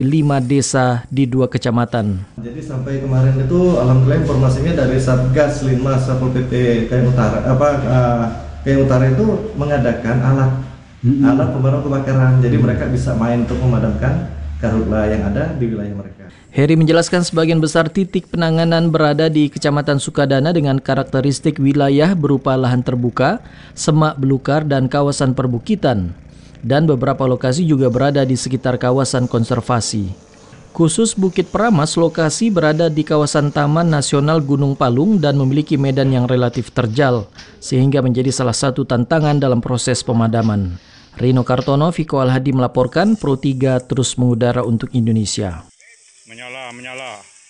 5 desa di 2 kecamatan. Jadi sampai kemarin itu alhamdulillah informasinya dari Satgas Linmas Satpol PP Kayang Utara itu mengadakan alat pemadam kebakaran. Jadi mereka bisa main untuk memadamkan karhutla yang ada di wilayah mereka. Heri menjelaskan sebagian besar titik penanganan berada di Kecamatan Sukadana dengan karakteristik wilayah berupa lahan terbuka, semak belukar dan kawasan perbukitan. Dan beberapa lokasi juga berada di sekitar kawasan konservasi. Khusus Bukit Peramas, lokasi berada di kawasan Taman Nasional Gunung Palung dan memiliki medan yang relatif terjal, sehingga menjadi salah satu tantangan dalam proses pemadaman. Rino Kartono, Viko Alhadi melaporkan, Pro 3 terus mengudara untuk Indonesia. Menyala.